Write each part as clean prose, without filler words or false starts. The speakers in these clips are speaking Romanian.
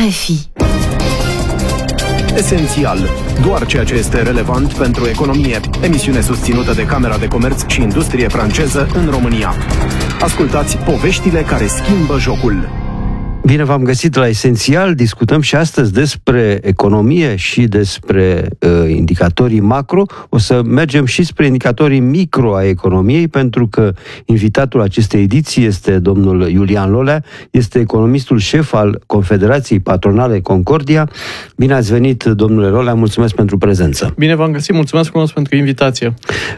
RFI. Esențial. Doar ceea ce este relevant pentru economie. Emisiune susținută de Camera de Comerț și Industrie franceză în România. Ascultați poveștile care schimbă jocul. Bine v-am găsit la Esențial. Discutăm și astăzi despre economie și despre indicatorii macro. O să mergem și spre indicatorii micro a economiei, pentru că invitatul acestei ediții este domnul Iulian Lolea, este economistul șef al Confederației Patronale Concordia. Bine ați venit, domnule Lolea, mulțumesc pentru prezență. Bine v-am găsit, mulțumesc frumos pentru invitație.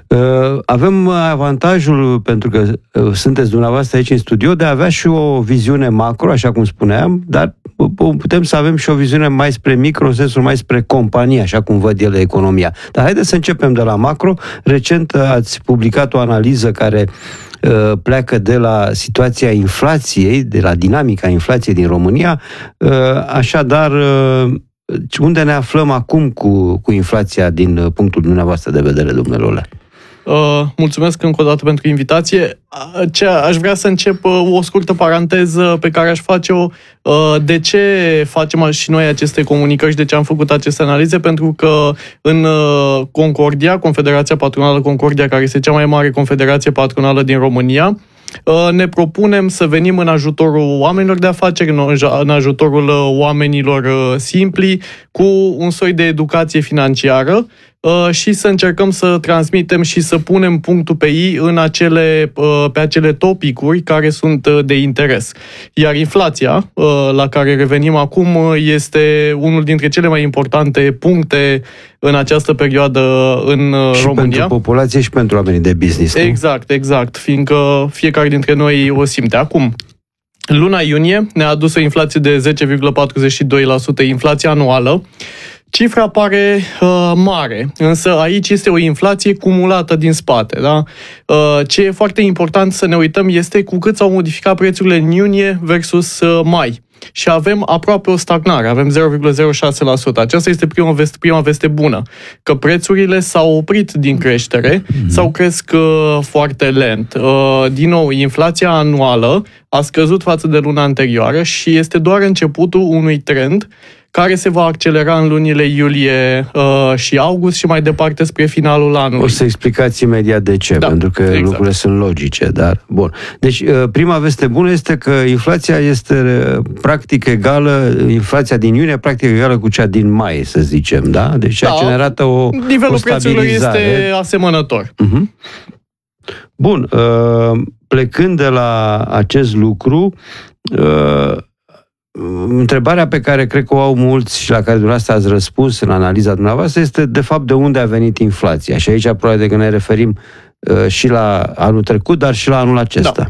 Avem avantajul, pentru că sunteți dumneavoastră aici în studio, de a avea și o viziune macro, așa cum spuneam, dar putem să avem și o viziune mai spre micro, în sensul mai spre companie, așa cum văd ele economia. Dar haideți să începem de la macro. Recent ați publicat o analiză care pleacă de la situația inflației, de la dinamica inflației din România. Așadar, unde ne aflăm acum cu inflația din punctul dumneavoastră de vedere, domnule Lolea? Mulțumesc încă o dată pentru invitație. Aș vrea să încep o scurtă paranteză pe care aș face-o. De ce facem și noi aceste comunicări și de ce am făcut aceste analize? Pentru că în Concordia, Confederația Patronală Concordia, care este cea mai mare confederație patronală din România, ne propunem să venim în ajutorul oamenilor de afaceri, în ajutorul oamenilor simpli, cu un soi de educație financiară și să încercăm să transmitem și să punem punctul pe i pe acele topicuri care sunt de interes. Iar inflația, la care revenim acum, este unul dintre cele mai importante puncte în această perioadă în și România. Și pentru populație și pentru oamenii de business. Exact, fiindcă fiecare dintre noi o simte. Acum, luna iunie ne-a adus o inflație de 10,42%, inflația anuală. Cifra pare mare, însă aici este o inflație cumulată din spate. Da? Ce e foarte important să ne uităm este cu cât s-au modificat prețurile în iunie versus mai. Și avem aproape o stagnare, avem 0,06%. Aceasta este prima veste bună, că prețurile s-au oprit din creștere sau cresc foarte lent. Din nou, inflația anuală a scăzut față de luna anterioară și este doar începutul unui trend care se va accelera în lunile iulie și august și mai departe spre finalul anului. O să explicați imediat de ce, pentru că lucrurile sunt logice, dar bun. Deci, prima veste bună este că inflația este practic egală, inflația din iunie practic egală cu cea din mai, să zicem, da? Deci a generat o nivelul prețurilor este asemănător. Bun, plecând de la acest lucru, întrebarea pe care cred că o au mulți și la care dumneavoastră ați răspuns în analiza dumneavoastră este, de fapt, de unde a venit inflația. Și aici probabil că ne referim și la anul trecut, dar și la anul acesta. Da.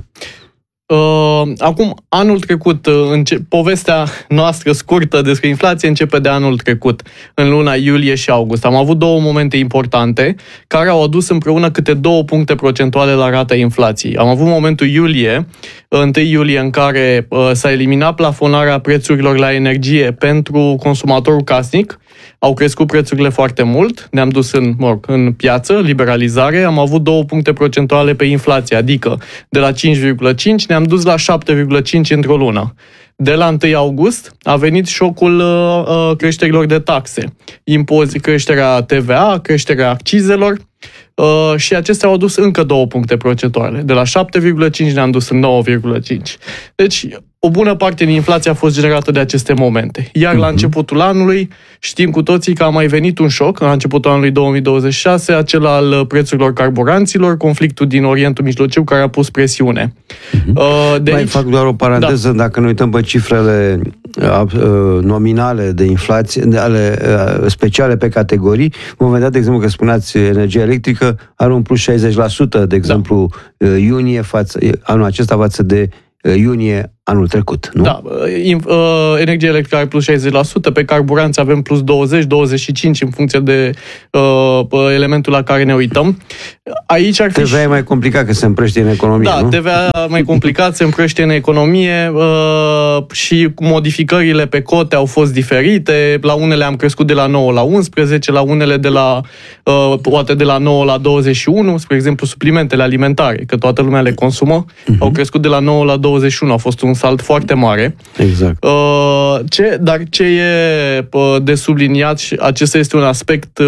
Acum, anul trecut, povestea noastră scurtă despre inflație începe de anul trecut, în luna iulie și august. Am avut două momente importante care au adus împreună câte 2 puncte procentuale la rata inflației. Am avut momentul 1 iulie, în care s-a eliminat plafonarea prețurilor la energie pentru consumatorul casnic. Au crescut prețurile foarte mult, ne-am dus în piață, liberalizare, am avut 2 puncte procentuale pe inflație, adică de la 5,5 ne-am dus la 7,5 într-o lună. De la 1 august a venit șocul creșterilor de taxe, creșterea TVA, creșterea accizelor, și acestea au adus încă 2 puncte procentuale. De la 7,5 ne-am dus în 9,5. Deci, o bună parte din inflație a fost generată de aceste momente. Iar la începutul anului, știm cu toții că a mai venit un șoc, la începutul anului 2026, acela al prețurilor carburanților, conflictul din Orientul Mijlociu care a pus presiune. Mai fac doar o paranteză, dacă ne uităm pe cifrele nominale de inflație, ale speciale pe categorii, vom vedea, de exemplu, că spuneați energia electrică are un plus 60%, de exemplu, iunie anul acesta față de iunie anul trecut, nu? Da, energia electrică are plus 60%, pe carburanți avem plus 20-25% în funcție de elementul la care ne uităm. Aici ar fi TVA e mai complicat că se împrăștie în economie, nu? Da, TVA mai complicat, se împrăștie în economie și modificările pe cote au fost diferite. La unele am crescut de la 9 la 11, la unele poate de la 9 la 21, spre exemplu suplimentele alimentare, că toată lumea le consumă, au crescut de la 9 la 21, a fost un salt foarte mare. Exact. Dar ce e de subliniat, și acesta este un aspect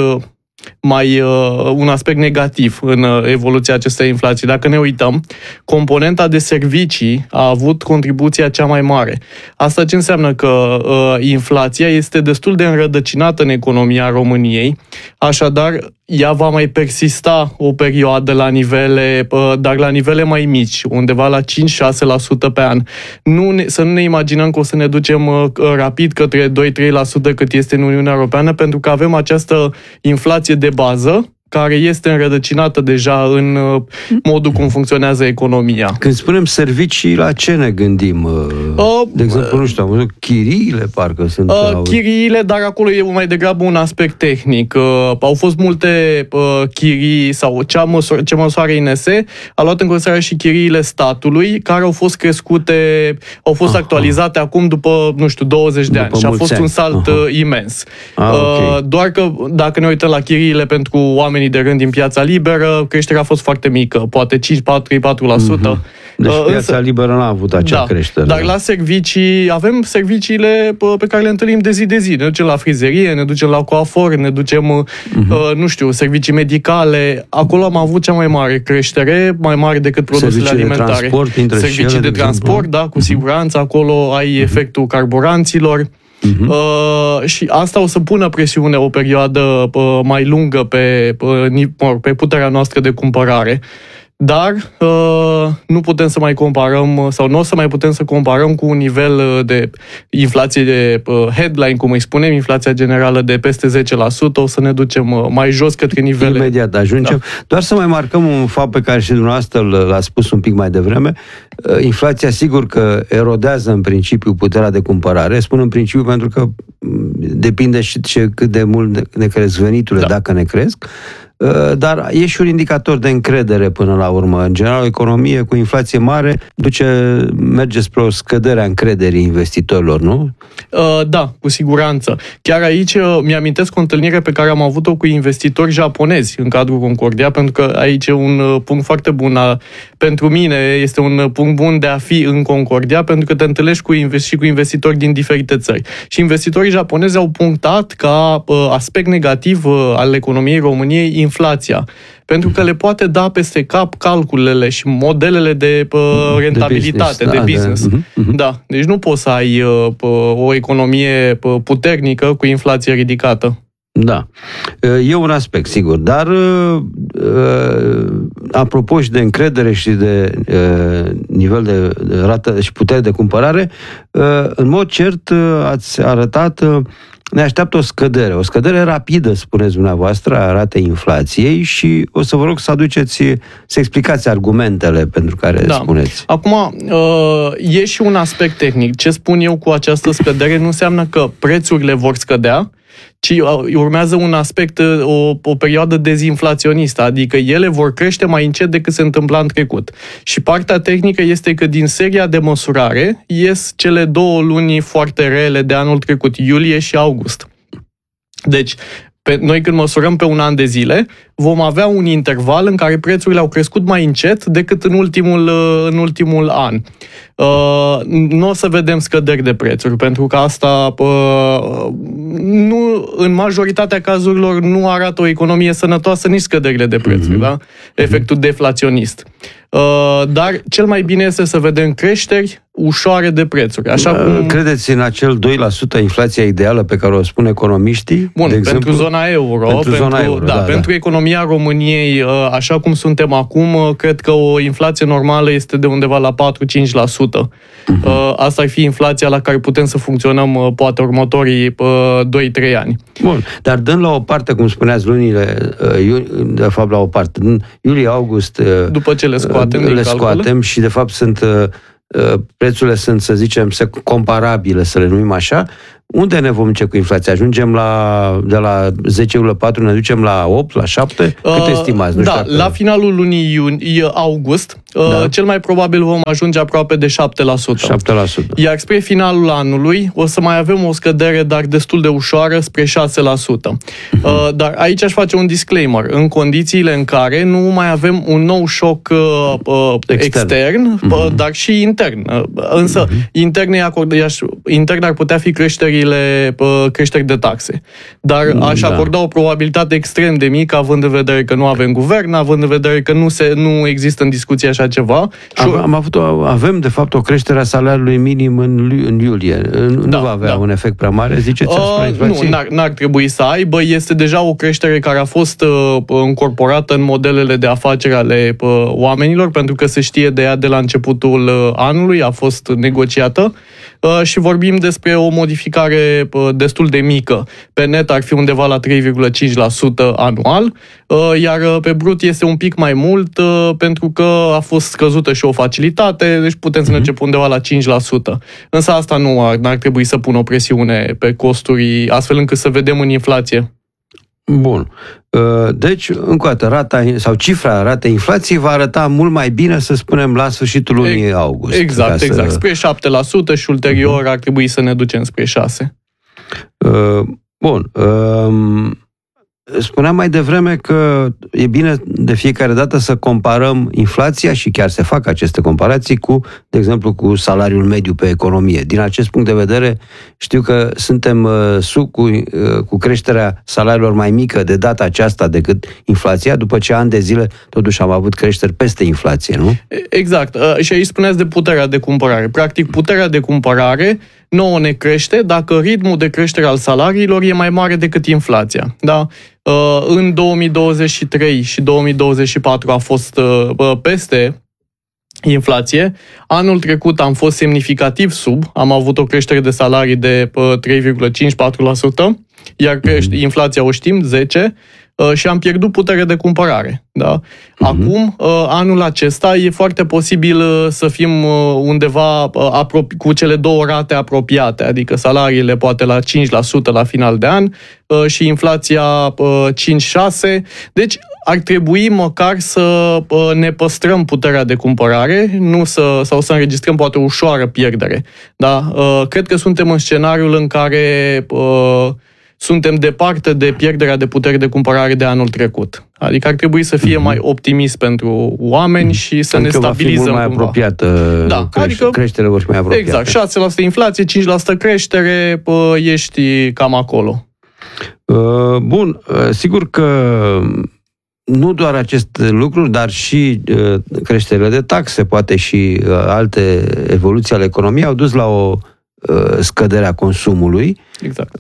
un aspect negativ în evoluția acestei inflații. Dacă ne uităm, componenta de servicii a avut contribuția cea mai mare. Asta ce înseamnă? Că inflația este destul de înrădăcinată în economia României, așadar ea va mai persista o perioadă dar la nivele mai mici, undeva la 5-6% pe an. Să nu ne imaginăm că o să ne ducem rapid către 2-3% cât este în Uniunea Europeană, pentru că avem această inflație de bază, care este înrădăcinată deja în modul cum funcționează economia. Când spunem servicii, la ce ne gândim? De exemplu, nu știu, chiriile parcă sunt... Chiriile, dar acolo e mai degrabă un aspect tehnic. Au fost multe chirii, sau ce măsoară INS a luat în considerare și chiriile statului, care au fost crescute, au fost actualizate acum după, 20 de ani. Și a fost un salt imens. Okay. Doar că dacă ne uităm la chiriile pentru oameni de rând din piața liberă, creșterea a fost foarte mică, poate 5-4%. Deci piața liberă n-a avut acea creștere. Dar la servicii, avem serviciile pe care le întâlnim de zi de zi. Ne ducem la frizerie, ne ducem la coafor, ne ducem, servicii medicale. Acolo am avut cea mai mare creștere, mai mare decât produsele alimentare. Servicii de transport, cu siguranță. Acolo ai efectul carburanților. Și asta o să pună presiune o perioadă mai lungă pe puterea noastră de cumpărare. Dar nu putem să mai comparăm, sau nu o să mai putem să comparăm cu un nivel de inflație de headline, cum îi spunem, inflația generală de peste 10%, o să ne ducem mai jos către nivele... Imediat ajungem. Doar să mai marcăm un fapt pe care și dumneavoastră l-a spus un pic mai devreme. Inflația, sigur că erodează în principiu puterea de cumpărare. Spun în principiu pentru că depinde și cât de mult ne cresc veniturile, dacă ne cresc. Dar e și un indicator de încredere până la urmă. În general, o economie cu inflație mare merge spre o scădere a încrederii investitorilor, nu? Da, cu siguranță. Chiar aici mi-amintesc o întâlnire pe care am avut-o cu investitori japonezi în cadrul Concordia, pentru că aici e un punct foarte bun. Pentru mine este un punct bun de a fi în Concordia, pentru că te întâlnești cu investitori din diferite țări. Și investitorii japonezi au punctat ca aspect negativ al economiei României inflația, pentru că le poate da peste cap calculele și modelele de rentabilitate, de business. Da. Deci nu poți să ai o economie puternică cu inflație ridicată. Da. E un aspect, sigur. Dar apropo și de încredere și de nivel de rată și putere de cumpărare, în mod cert ați arătat ne așteaptă o scădere rapidă, spuneți dumneavoastră, a ratei inflației și o să vă rog să explicați argumentele pentru care spuneți. Acum, e și un aspect tehnic. Ce spun eu cu această scădere nu înseamnă că prețurile vor scădea, ci urmează un aspect, o perioadă dezinflaționistă, adică ele vor crește mai încet decât se întâmpla în trecut. Și partea tehnică este că din seria de măsurare ies cele 2 luni foarte rele de anul trecut, iulie și august. Deci, noi când măsurăm pe un an de zile, vom avea un interval în care prețurile au crescut mai încet decât în ultimul an. Nu o să vedem scăderi de prețuri, pentru că asta în majoritatea cazurilor nu arată o economie sănătoasă nici scăderile de prețuri, da? Efectul deflaționist. Dar cel mai bine este să vedem creșteri ușoare de prețuri. Credeți în acel 2% inflația ideală pe care o spun economiștii? Bun, pentru zona euro. Pentru economia României, așa cum suntem acum, cred că o inflație normală este de undeva la 4-5%. Asta ar fi inflația la care putem să funcționăm poate următorii 2-3 ani. Bun, dar dând la o parte, cum spuneați, lunile, de fapt la o parte, în iulie-august, după ce le scoatem și de fapt prețurile sunt, să zicem, comparabile, să le numim așa. Unde ne vom duce cu inflația? Ajungem de la 10,4, ne ducem la 8, la 7? Cât estimați? La finalul lunii august cel mai probabil vom ajunge aproape de 7%. 7%. Iar spre finalul anului o să mai avem o scădere, dar destul de ușoară, spre 6%. Dar aici aș face un disclaimer. În condițiile în care nu mai avem un nou șoc extern, dar și intern. Însă, intern ar putea fi creșteri de taxe. Dar aș acorda o probabilitate extrem de mică, având în vedere că nu avem guvern, având în vedere că nu există în discuție așa ceva. Avem, de fapt, o creștere a salariului minim în iulie. Nu va avea un efect prea mare, ziceți? Nu, n-ar trebui să aibă. Este deja o creștere care a fost încorporată în modelele de afaceri ale oamenilor, pentru că se știe de ea de la începutul anului, a fost negociată și vorbim despre o modificare destul de mică. Pe net ar fi undeva la 3,5% anual, iar pe brut este un pic mai mult pentru că a fost scăzută și o facilitate, deci putem să ne începem undeva la 5%. Însă asta n-ar trebui să pună o presiune pe costuri, astfel încât să vedem în inflație. Bun. Deci, încă o dată, cifra ratei inflației va arăta mult mai bine, să spunem, la sfârșitul lunii august. Exact. Spre 7% și ulterior ar trebui să ne ducem spre 6%. Bun. Spuneam mai devreme că e bine de fiecare dată să comparăm inflația și chiar se fac aceste comparații cu, de exemplu, cu salariul mediu pe economie. Din acest punct de vedere, știu că suntem cu creșterea salariilor mai mică de data aceasta decât inflația, după ce ani de zile totuși am avut creșteri peste inflație, nu? Exact. Și aici spuneați de puterea de cumpărare. Practic, puterea de cumpărare nouă ne crește dacă ritmul de creștere al salariilor e mai mare decât inflația. Da? În 2023 și 2024 a fost peste inflație. Anul trecut am fost semnificativ sub, am avut o creștere de salarii de 3,5-4%, iar inflația o știm, 10%, și am pierdut putere de cumpărare. Da? Acum, anul acesta, e foarte posibil să fim undeva cu cele două rate apropiate, adică salariile poate la 5% la final de an și inflația 5-6%. Deci ar trebui măcar să ne păstrăm puterea de cumpărare, sau să înregistrăm poate o ușoară pierdere. Da? Cred că suntem în scenariul în care suntem departe de pierderea de putere de cumpărare de anul trecut. Adică ar trebui să fie mai optimist pentru oameni și să ne stabilizăm cumva. Mai apropiată, creșterea vor fi mai apropiată. Exact, 6% inflație, 5% creștere, ești cam acolo. Bun, sigur că nu doar aceste lucruri, dar și creșterile de taxe, poate și alte evoluții ale economiei au dus la o scădere a consumului. Exact.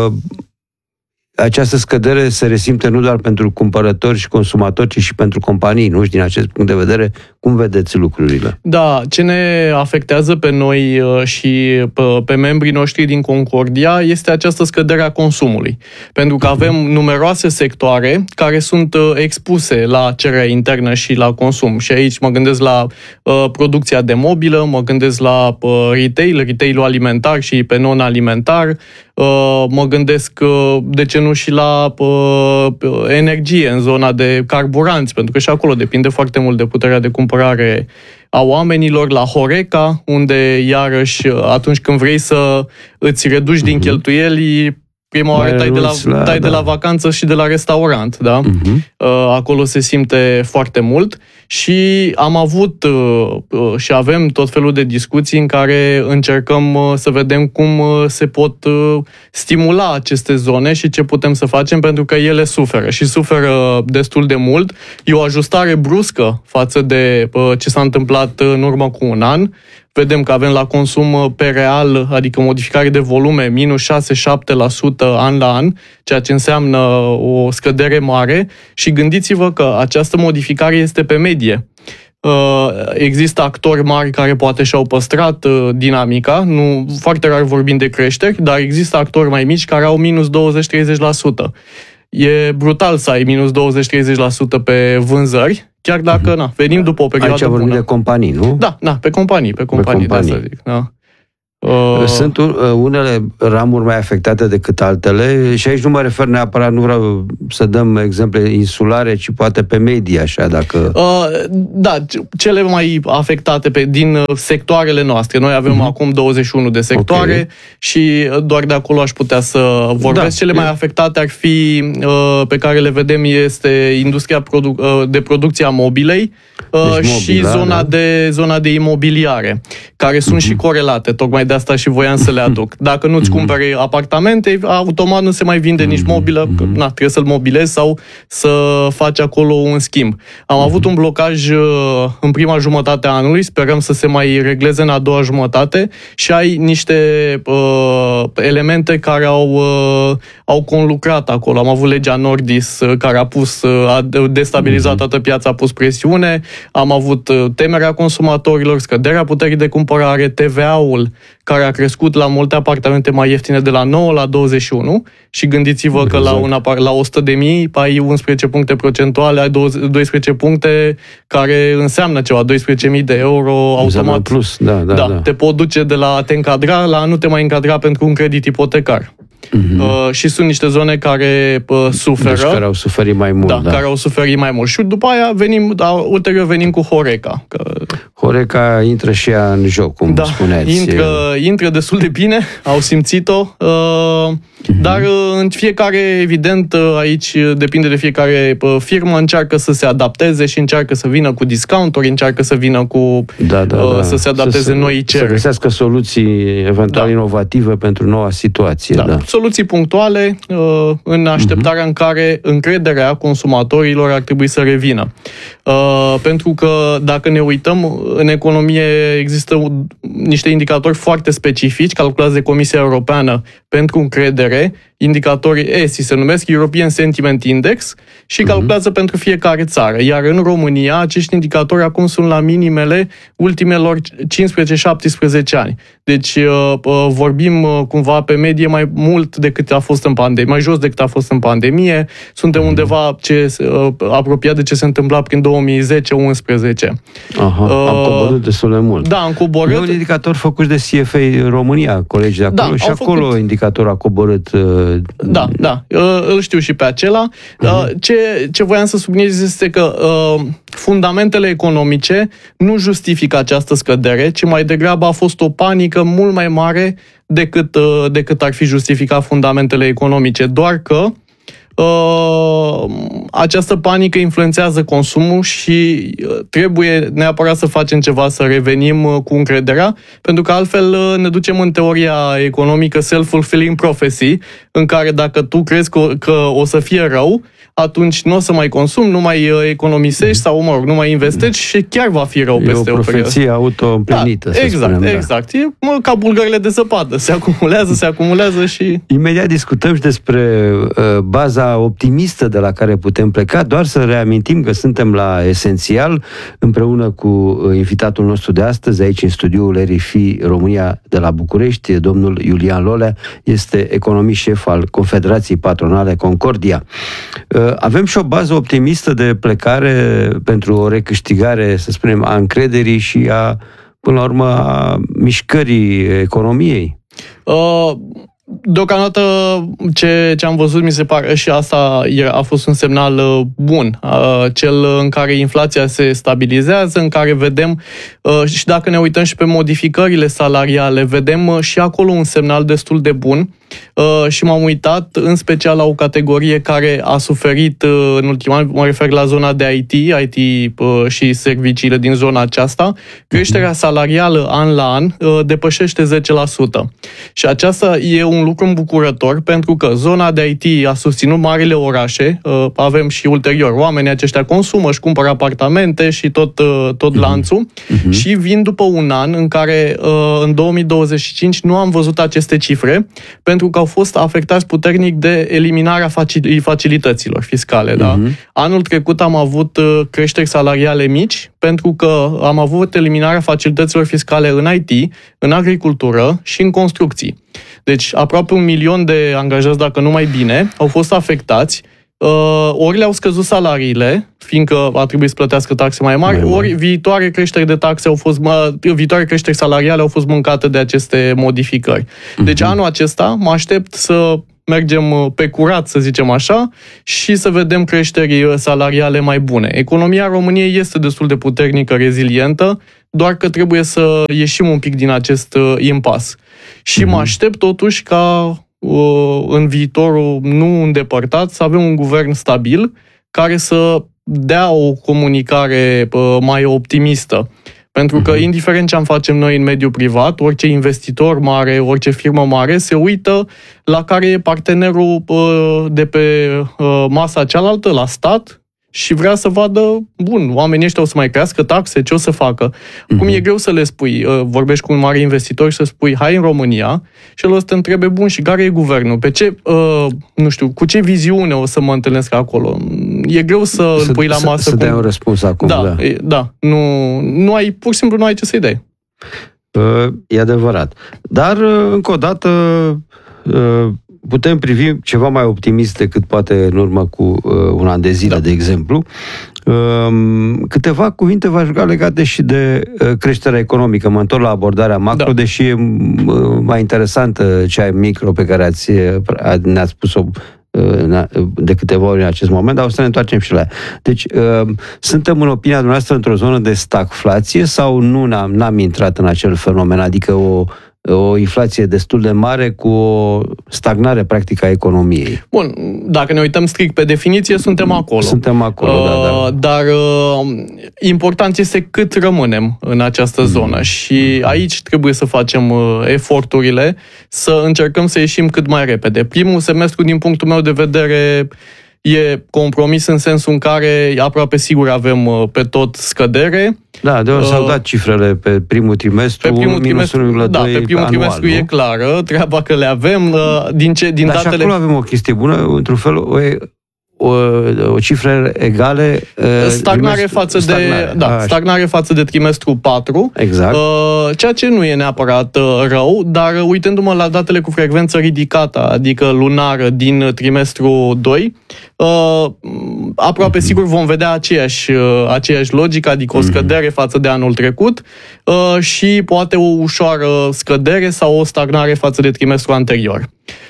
Această scădere se resimte nu doar pentru cumpărători și consumatori, ci și pentru companii, nu? Și din acest punct de vedere, cum vedeți lucrurile? Da, ce ne afectează pe noi și pe membrii noștri din Concordia este această scădere a consumului. Pentru că avem numeroase sectoare care sunt expuse la cererea internă și la consum. Și aici mă gândesc la producția de mobilă, mă gândesc la retail-ul alimentar și pe non-alimentar, mă gândesc, de ce nu, și la energie în zona de carburanți, pentru că și acolo depinde foarte mult de puterea de cumpărare a oamenilor, la Horeca, unde iarăși atunci când vrei să îți reduci din cheltuieli, prima oară tai de la vacanță și de la restaurant, da? Acolo se simte foarte mult și am avut și avem tot felul de discuții în care încercăm să vedem cum se pot stimula aceste zone și ce putem să facem, pentru că ele suferă și suferă destul de mult. E o ajustare bruscă față de ce s-a întâmplat în urmă cu un an. Vedem că avem la consum pe real, adică modificare de volume, minus 6-7% an la an, ceea ce înseamnă o scădere mare și gândiți-vă că această modificare este pe medie. Există actori mari care poate și-au păstrat dinamica, nu foarte rar vorbim de creșteri, dar există actori mai mici care au minus 20-30%. E brutal să ai minus 20-30% pe vânzări, chiar dacă venim după o perioadă bună. Aici vorbim de companii, nu? Da, pe companii, de asta zic. Da. Sunt unele ramuri mai afectate decât altele și aici nu mă refer neapărat, nu vreau să dăm exemple insulare, ci poate pe media, așa, dacă... Da, cele mai afectate din sectoarele noastre. Noi avem acum 21 de sectoare și doar de acolo aș putea să vorbesc. Da. Cele mai afectate ar fi, pe care le vedem, este industria de producție a mobilei, deci și zona de imobiliare, care sunt și corelate. Tocmai de asta și voiam să le aduc. Dacă nu-ți cumperi apartamente, automat nu se mai vinde nici mobilă, că trebuie să-l mobilezi sau să faci acolo un schimb. Am avut un blocaj în prima jumătate a anului, sperăm să se mai regleze în a doua jumătate și ai niște elemente care au conlucrat acolo. Am avut legea Nordis care a destabilizat toată piața, a pus presiune, am avut temerea consumatorilor, scăderea puterii de cumpărare, TVA-ul care a crescut la multe apartamente mai ieftine de la 9 la 21 și gândiți-vă că la 100.000 ai 11 puncte procentuale, ai 12 puncte care înseamnă ceva, 12.000 de euro automat. Plus, da. Te pot duce de la a te încadra la a nu te mai încadra pentru un credit ipotecar. Și sunt niște zone care suferă. Deci care au suferit mai mult. Da, care au suferit mai mult. Și după aia ulterior venim cu Horeca. Horeca intră și ea în joc, cum spuneați. Intră destul de bine, au simțit-o, dar în fiecare, evident, aici depinde de fiecare firmă, încearcă să se adapteze și încearcă să vină cu discounturi, încearcă să vină cu să se adapteze noi cereri. Să găsească soluții eventual inovative pentru noua situație. Da. Soluții punctuale în așteptarea în care încrederea consumatorilor ar trebui să revină. Pentru că dacă ne uităm, în economie există niște indicatori foarte specifici calculați de Comisia Europeană pentru încredere, indicatorii ESI se numesc European Sentiment Index și calculează pentru fiecare țară. Iar în România acești indicatori acum sunt la minimele ultimelor 15-17 ani. Deci vorbim cumva pe medie mai mult decât a fost în pandemie, mai jos decât a fost în pandemie. Suntem undeva apropiat de ce se întâmpla prin 2010-11. Am coborât destul de mult. Da, am coborât. E un indicator făcut de CFA în România, colegii de acolo, și acolo indicatorul a coborât. Da, îl știu și pe acela. Ce voiam să subliniez este că fundamentele economice nu justifică această scădere, ci mai degrabă a fost o panică mult mai mare decât ar fi justificat fundamentele economice. Doar că această panică influențează consumul și trebuie neapărat să facem ceva, să revenim cu încrederea, pentru că altfel ne ducem în teoria economică self-fulfilling prophecy, în care dacă tu crezi că o să fie rău, atunci nu o să mai consumi, nu mai economisești sau, nu mai investești și chiar va fi rău peste o perioadă. E o profeție auto-împlinită, să spunem. Exact. E ca bulgările de zăpadă. Se acumulează și... Imediat discutăm și despre baza optimistă de la care putem pleca. Doar să reamintim că suntem la Esențial, împreună cu invitatul nostru de astăzi, aici în studioul RFI România de la București, domnul Iulian Lolea, este economist șef al Confederației Patronale Concordia. Avem și o bază optimistă de plecare pentru o recâștigare, să spunem, a încrederii și până la urmă, a mișcării economiei? Deocamdată ce am văzut, mi se pare, și asta a fost un semnal bun, cel în care inflația se stabilizează, în care vedem, și dacă ne uităm și pe modificările salariale, vedem și acolo un semnal destul de bun. Și m-am uitat în special la o categorie care a suferit în ultimul an, mă refer la zona de IT și serviciile din zona aceasta. Creșterea salarială an la an depășește 10%. Și aceasta e un lucru îmbucurător, pentru că zona de IT a susținut marile orașe, avem și ulterior, oamenii aceștia consumă, își cumpără apartamente și tot lanțul, și vin după un an în care în 2025 nu am văzut aceste cifre, pentru că au fost afectați puternic de eliminarea facilităților fiscale. Da? Anul trecut am avut creșteri salariale mici, pentru că am avut eliminarea facilităților fiscale în IT, în agricultură și în construcții. Deci aproape 1 milion de angajați, dacă nu mai bine, au fost afectați ori le-au scăzut salariile, fiindcă a trebuit să plătească taxe mai mari, ori viitoare creșteri de taxe viitoare creșteri salariale au fost mâncate de aceste modificări. Deci anul acesta mă aștept să mergem pe curat, să zicem așa, și să vedem creșteri salariale mai bune. Economia României este destul de puternică, rezilientă, doar că trebuie să ieșim un pic din acest impas. Și mă aștept totuși ca în viitorul nu îndepărtat să avem un guvern stabil care să dea o comunicare mai optimistă. Pentru că, indiferent ce am facem noi în mediul privat, orice investitor mare, orice firmă mare, se uită la care e partenerul de pe masa cealaltă, la stat, și vrea să vadă, bun, oamenii ăștia o să mai crească taxe, ce o să facă? Acum e greu să le spui, vorbești cu un mare investitor și să spui, hai în România, și el o să te întrebe, bun, și care e guvernul? Pe ce, nu știu, cu ce viziune o să mă întâlnesc acolo? E greu să îl pui la masă. Să dai un răspuns acum, da. Nu ai, pur și simplu nu ai ce să-i dai. E adevărat. Dar, încă o dată, putem privi ceva mai optimist decât poate în urmă cu un an de zile, de exemplu. Câteva cuvinte v-aș ruga legate și de creșterea economică. Mă întorc la abordarea macro, deși e mai interesantă cea micro pe care ne-ați spus-o de câteva ori în acest moment, dar o să ne întoarcem și la ea. Deci, suntem în opinia dumneavoastră într-o zonă de stagflație sau nu n-am intrat în acel fenomen? Adică o inflație destul de mare cu o stagnare practică a economiei. Bun, dacă ne uităm strict pe definiție, suntem acolo. Suntem acolo, da. Dar important este cât rămânem în această zonă și aici trebuie să facem eforturile să încercăm să ieșim cât mai repede. Primul semestru, din punctul meu de vedere, e compromis în sensul în care aproape sigur avem pe tot scădere. Da, de s-au dat cifrele pe primul trimestru, minus 1,2 Da, pe primul trimestru e clară, treaba că le avem. Din datele... Și acolo avem o chestie bună, într-un fel, o cifră egale. Stagnare față de trimestru 4. Exact. Ceea ce nu e neapărat rău, dar uitându-mă la datele cu frecvență ridicată, adică lunară din trimestru 2, aproape sigur vom vedea aceeași logică, adică o scădere față de anul trecut și poate o ușoară scădere sau o stagnare față de trimestrul anterior.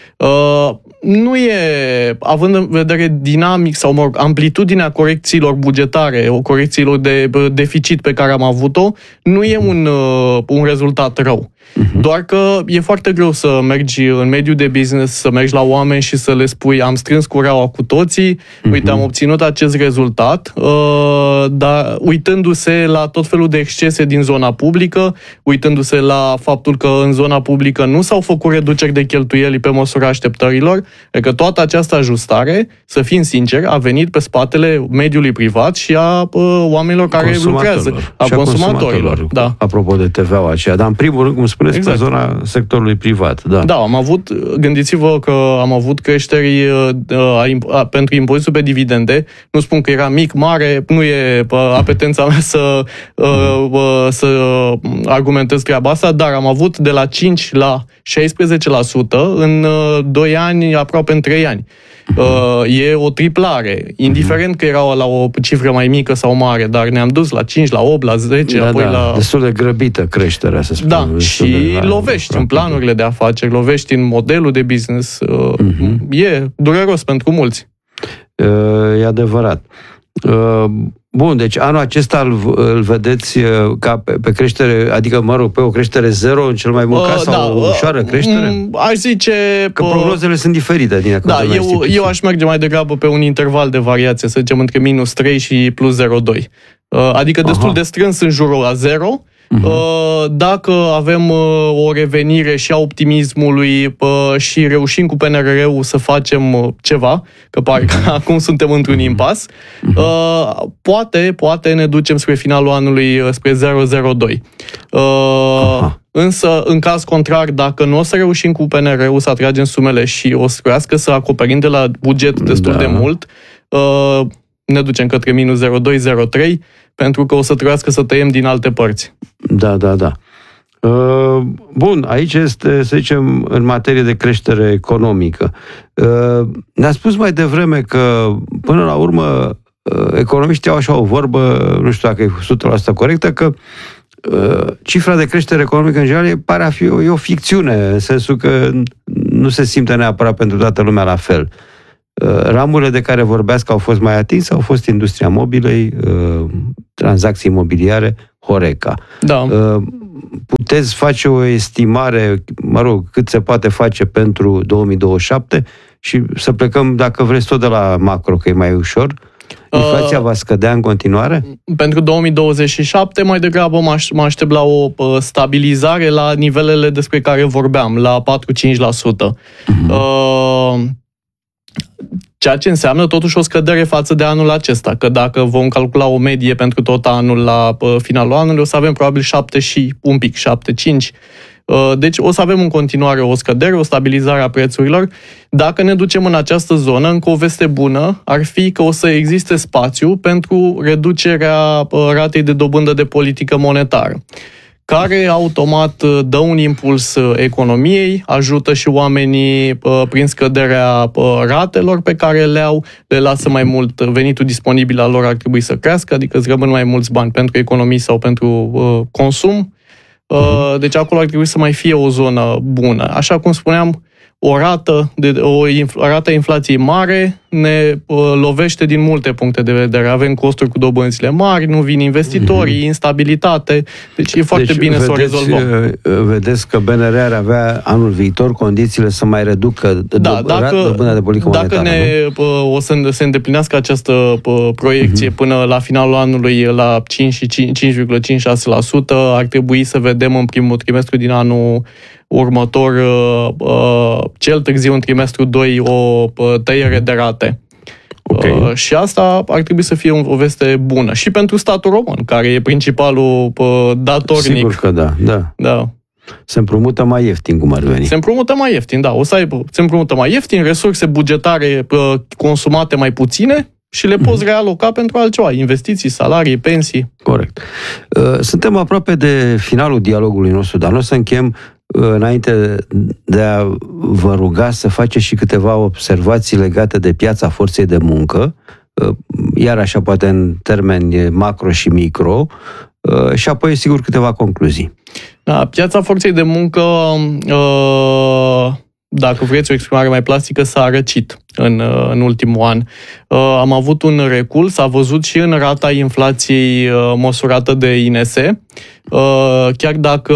Nu e, având în vedere dinamic sau amplitudinea corecțiilor bugetare, corecțiilor de deficit pe care am avut-o, nu e un rezultat rău. Doar că e foarte greu să mergi în mediul de business, să mergi la oameni și să le spui am strâns cureaua cu toții, uite, am obținut acest rezultat, dar uitându-se la tot felul de excese din zona publică, uitându-se la faptul că în zona publică nu s-au făcut reduceri de cheltuieli pe măsura așteptărilor, că toată această ajustare, să fim sinceri, a venit pe spatele mediului privat și a oamenilor care lucrează, a consumatorilor. Da. Apropo de TVA-ul aceea, dar în primul rând, cum spuneți, pe zona sectorului privat. Da, gândiți-vă că am avut creșteri pentru impozitul pe dividende. Nu spun că era mic, mare, nu e apetența mea să argumentez treaba asta, dar am avut de la 5 la 16% în 2 ani, aproape în 3 ani. E o triplare, indiferent că era la o cifră mai mică sau mare, dar ne-am dus la 5, la 8, la 10, apoi la... Destul de grăbită creșterea, să spunem. Da, și lovești în planurile de afaceri, lovești în modelul de business. E dureros pentru mulți. E adevărat. Bun, deci anul acesta îl vedeți ca pe creștere, adică, pe o creștere zero în cel mai bun caz sau o ușoară creștere? Aș zice... Că prognozele sunt diferite din eu aș merge mai degrabă pe un interval de variație, să zicem, între minus 3 și plus 0,2. Adică destul de strâns în jurul la 0. Dacă avem o revenire și a optimismului și reușim cu PNRR-ul să facem ceva, că pare că acum suntem într-un impas, poate ne ducem spre finalul anului spre 0,02. Însă, în caz contrar, dacă nu o să reușim cu PNRR-ul să atragem sumele și o să trebuiască să acoperim de la buget destul de mult, ne ducem către minus 0,2, 0,3, pentru că o să trebuiască să tăiem din alte părți. Da. Bun, aici este, să zicem, în materie de creștere economică. Ne-a spus mai devreme că, până la urmă, economiștii au așa o vorbă, nu știu dacă e 100% corectă, că cifra de creștere economică în general pare a fi o ficțiune, în sensul că nu se simte neapărat pentru toată lumea la fel. Ramurile de care vorbeați că au fost mai atinse au fost industria mobilei, tranzacții imobiliare, Horeca. Da. Puteți face o estimare, cât se poate face pentru 2027 și să plecăm, dacă vreți, tot de la macro, că e mai ușor. Inflația va scădea în continuare? Pentru 2027 mai degrabă mă aștept la o stabilizare la nivelele despre care vorbeam, la 4-5%. Ceea ce înseamnă totuși o scădere față de anul acesta, că dacă vom calcula o medie pentru tot anul la finalul anului, o să avem probabil 7 și un pic, 7-5. Deci o să avem în continuare o scădere, o stabilizare a prețurilor. Dacă ne ducem în această zonă, încă o veste bună ar fi că o să existe spațiu pentru reducerea ratei de dobândă de politică monetară, care automat dă un impuls economiei, ajută și oamenii prin scăderea ratelor pe care le au, le lasă mai mult, venitul disponibil al lor ar trebui să crească, adică îți rămân mai mulți bani pentru economii sau pentru consum. Deci acolo ar trebui să mai fie o zonă bună. Așa cum spuneam, o rată inflației mare ne lovește din multe puncte de vedere. Avem costuri cu dobânzile mari, nu vin investitorii, instabilitate, deci e foarte bine să o rezolvăm. Vedeți că BNR ar avea anul viitor condițiile să mai reducă dobânda de politică monetară. Dacă o să se îndeplinească această proiecție până la finalul anului la 5,56%, ar trebui să vedem în primul trimestru din anul următor, cel târziu în trimestru 2, o tăiere de rate. Okay. Și asta ar trebui să fie o veste bună. Și pentru statul român, care e principalul datornic. Sigur că da. Se împrumută mai ieftin, cum ar veni. Se împrumută mai ieftin, da. Se împrumută mai ieftin, resurse bugetare consumate mai puține și le poți realoca pentru altceva. Investiții, salarii, pensii. Corect. Suntem aproape de finalul dialogului nostru, dar nu o să încheiem înainte de a vă ruga să faceți și câteva observații legate de piața forței de muncă, iar așa poate în termeni macro și micro, și apoi, sigur, câteva concluzii. Da, piața forței de muncă, dacă vreți o exprimare mai plastică, s-a răcit în ultimul an. Am avut un recul, s-a văzut și în rata inflației măsurată de INS, chiar dacă...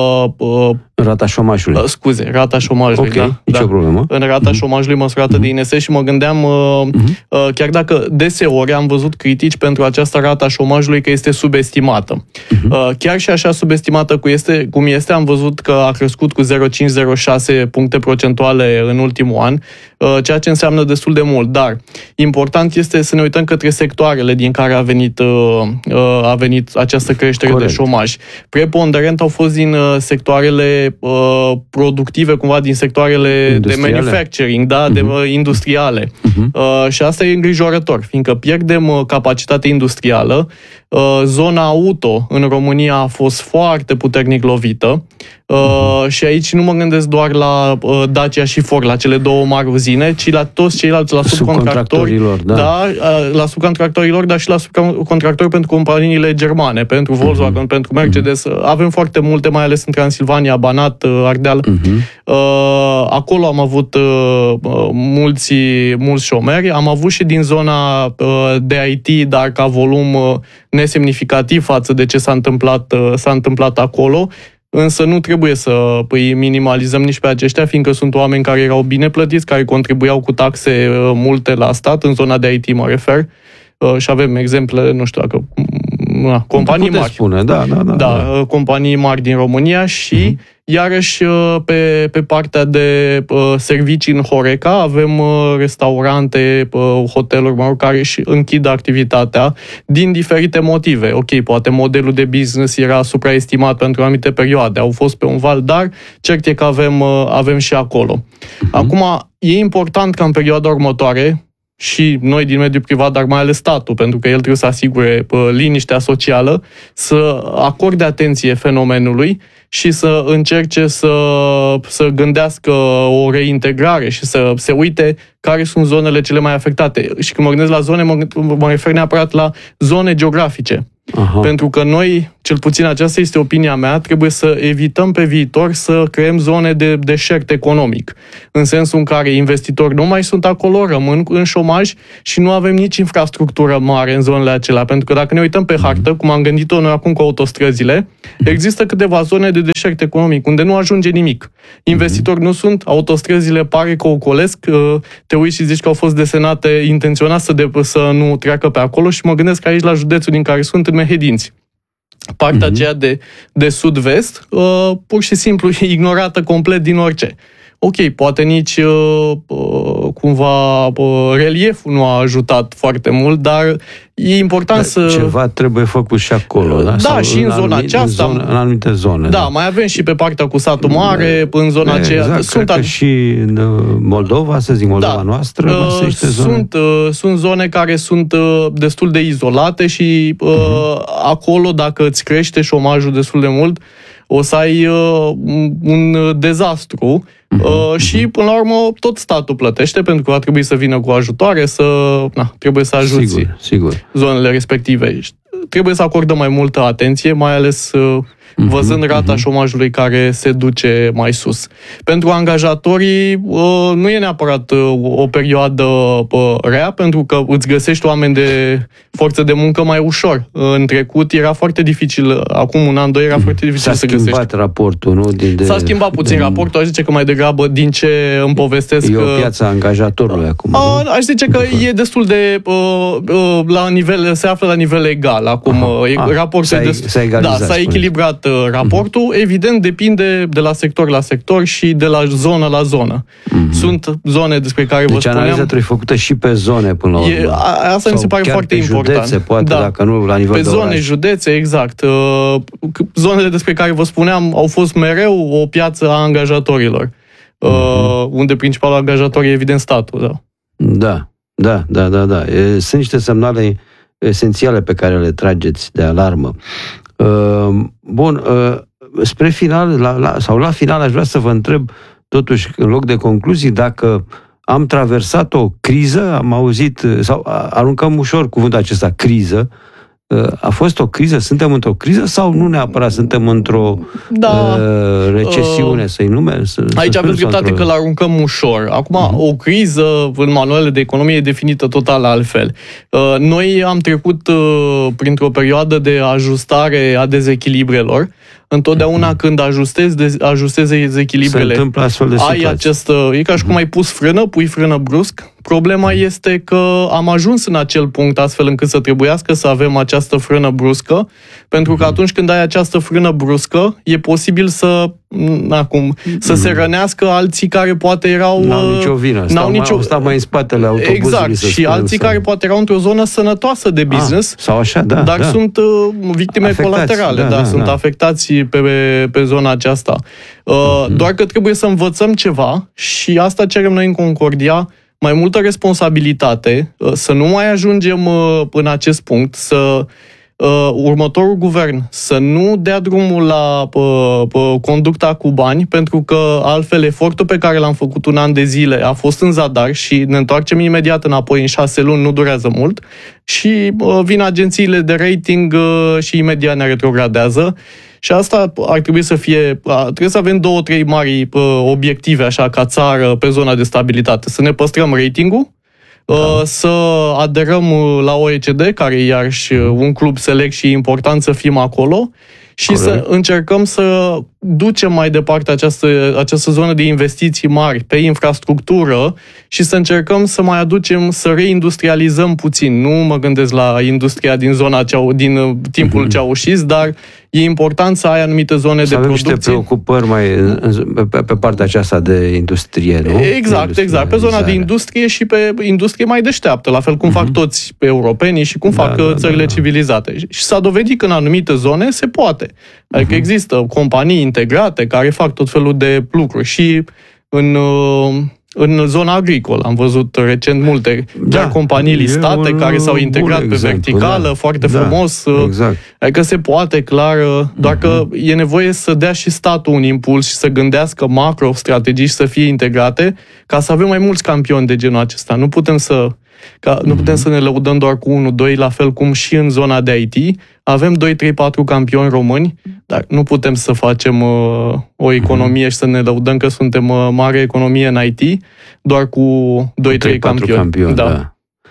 Rata șomajului. Rata șomajului, okay, nicio problemă. În rata șomajului măsurată de INS și mă gândeam, chiar dacă deseori am văzut critici pentru această rata șomajului că este subestimată. Chiar și așa subestimată cum este, am văzut că a crescut cu 0,5-0,6 puncte procentuale în ultimul an, ceea ce înseamnă destul de mult. Dar important este să ne uităm către sectoarele din care a venit această creștere de șomaj. Preponderent au fost din sectoarele productive, cumva din sectoarele de manufacturing, de industriale. Și asta e îngrijorător, fiindcă pierdem capacitate industrială. Zona auto în România a fost foarte puternic lovită. Și aici nu mă gândesc doar la Dacia și Ford, la cele două mari uzine, ci la toți ceilalți, la subcontractori, la subcontractorilor, dar și la subcontractori pentru companiile germane, pentru Volkswagen, pentru Mercedes. Avem foarte multe, mai ales în Transilvania, Banat, Ardeal. Acolo am avut mulți șomeri. Am avut și din zona de IT, dar ca volum nesemnificativ față de ce s-a întâmplat acolo. Însă nu trebuie să îi minimalizăm nici pe aceștia, fiindcă sunt oameni care erau bine plătiți, care contribuiau cu taxe multe la stat, în zona de IT mă refer, și avem exemple, nu știu dacă... companii mari. Spune, da. Companii mari din România și iarăși pe partea de servicii în Horeca avem restaurante, hoteluri care și închid activitatea din diferite motive. Ok, poate modelul de business era supraestimat pentru anumite perioade, au fost pe un val, dar cert e că avem și acolo. Acum, e important ca în perioada următoare și noi din mediul privat, dar mai ales statul, pentru că el trebuie să asigure liniștea socială, să acorde atenție fenomenului și să încerce să gândească o reintegrare și să se uite care sunt zonele cele mai afectate. Și când mă gândesc la zone, mă refer neapărat la zone geografice. Aha. Pentru că noi, cel puțin aceasta este opinia mea, trebuie să evităm pe viitor să creăm zone de deșert economic. În sensul în care investitori nu mai sunt acolo, rămân în șomaj și nu avem nici infrastructură mare în zonele acelea. Pentru că dacă ne uităm pe hartă, cum am gândit-o noi acum cu autostrăzile, există câteva zone de deșert economic unde nu ajunge nimic. Investitori nu sunt, autostrăzile pare că ocolesc, te uiți și zici că au fost desenate intenționat să nu treacă pe acolo și mă gândesc aici la județul din care sunt, în Mehedinți. Partea aceea de sud-vest, pur și simplu ignorată complet din orice. Ok, poate nici cumva relieful nu a ajutat foarte mult, dar e important să... Ceva trebuie făcut și acolo, da? Da, și în zona aceasta. În anumite zone. Da, mai avem și pe partea cu satul mare, în zona aceea. Exact, cred că și în Moldova, să zic, Moldova noastră, sunt zone care sunt destul de izolate și acolo, dacă îți crește șomajul destul de mult, o să ai un dezastru și, până la urmă, tot statul plătește, pentru că va trebui să vină cu ajutoare, trebuie să ajuți zonele respective. Trebuie să acordăm mai multă atenție, mai ales văzând rata șomajului care se duce mai sus. Pentru angajatorii nu e neapărat o perioadă rea, pentru că îți găsești oameni de forță de muncă mai ușor. În trecut era foarte dificil, acum un an, doi era foarte dificil să găsești. S-a schimbat raportul, nu? S-a schimbat puțin raportul, aș zice că mai degrabă din ce îmi povestesc... E o piață a angajatorului acum, nu? Aș zice că e destul de... se află la nivel egal acum. Raportul s-a echilibrat raportul. Evident, depinde de la sector la sector și de la zonă la zonă. Sunt zone despre care vă spuneam... Deci analiza trebuie făcută și pe zone până la urmă. Asta mi se pare foarte important. Județe, poate, dacă nu la nivel pe de zone, oraș. Județe, exact. Zonele despre care vă spuneam au fost mereu o piață a angajatorilor. Unde principalul angajator e evident statul. Da. Sunt niște semnale esențiale pe care le trageți de alarmă. Bun, spre final, la final aș vrea să vă întreb, totuși, în loc de concluzii, dacă am traversat o criză, am auzit, sau aruncăm ușor cuvântul acesta, criză, a fost o criză? Suntem într-o criză sau nu neapărat suntem într-o recesiune, să-i nume? Aici avem dreptate că l-aruncăm ușor. Acum, o criză în manualele de economie e definită total altfel. Noi am trecut printr-o perioadă de ajustare a dezechilibrelor. Întotdeauna când ajustezi dezechilibrele, se întâmplă astfel de situații. E ca și cum ai pui frână brusc. Problema este că am ajuns în acel punct astfel încât să trebuiască să avem această frână bruscă, pentru că atunci când ai această frână bruscă, e posibil să se rănească alții care poate erau... N-au nicio vină. Stau mai în spatele autobuzului. Exact. Și alții care poate erau într-o zonă sănătoasă de business, sau așa, dar sunt victime colaterale, sunt afectați pe zona aceasta. Doar că trebuie să învățăm ceva și asta cerem noi în Concordia, mai multă responsabilitate, să nu mai ajungem în acest punct, să următorul guvern să nu dea drumul la conducta cu bani, pentru că altfel efortul pe care l-am făcut un an de zile a fost în zadar și ne întoarcem imediat înapoi în 6 luni, nu durează mult, și vin agențiile de rating și imediat ne retrogradează. Și asta ar trebui să fie... Trebuie să avem 2-3 mari obiective, așa, ca țară, pe zona de stabilitate. Să ne păstrăm ratingul, să aderăm la OECD, care e iarăși un club select și important să fim acolo, și să încercăm să ducem mai departe această zonă de investiții mari pe infrastructură și să încercăm să mai aducem, să reindustrializăm puțin. Nu mă gândesc la industria din timpul ceaușist, dar e important să ai anumite zone de producție. Să avem niște preocupări mai pe partea aceasta de industrie, nu? Exact. Pe zona de industrie și pe industrie mai deșteaptă, la fel cum fac toți europenii și cum fac țările civilizate. Și s-a dovedit că în anumite zone se poate. Adică există companii integrate care fac tot felul de lucruri și în zona agricolă. Am văzut recent multe companii listate care s-au integrat pe verticală, foarte frumos. Exact. Adică se poate, clar, doar că e nevoie să dea și statul un impuls și să gândească macro-strategii și să fie integrate ca să avem mai mulți campioni de genul acesta. Nu putem să ne lăudăm doar cu 1-2, la fel cum și în zona de IT. Avem 2, 3, 4 campioni români, dar nu putem să facem o economie și să ne lăudăm că suntem mare economie în IT, doar cu 2, 3 campioni. Da.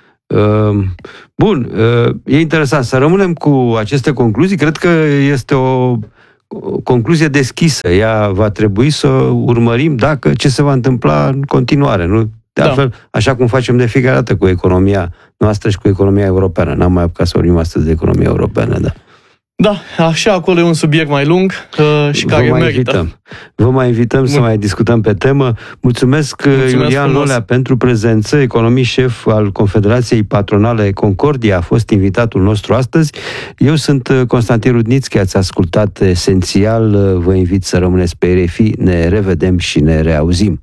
Bun, e interesant să rămânem cu aceste concluzii. Cred că este o concluzie deschisă. Ea va trebui să urmărim ce se va întâmpla în continuare, nu? De altfel, așa cum facem de fiecare dată cu economia noastră și cu economia europeană. N-am mai apucat să vorbim astăzi de economia europeană, da. Da, așa acolo e un subiect mai lung și care merită. Vă mai invităm să mai discutăm pe temă. Mulțumesc Iulian Lolea pentru prezență, economist șef al Confederației Patronale Concordia, a fost invitatul nostru astăzi. Eu sunt Constantin Rudnițchi, ați ascultat Esențial, vă invit să rămâneți pe RFI, ne revedem și ne reauzim.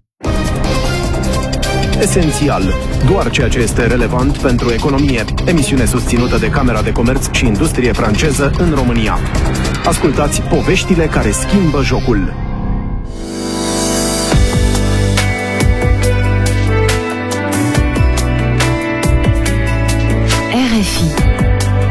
Esențial. Doar ceea ce este relevant pentru economie. Emisiune susținută de Camera de Comerț și Industrie franceză în România. Ascultați poveștile care schimbă jocul. RFI.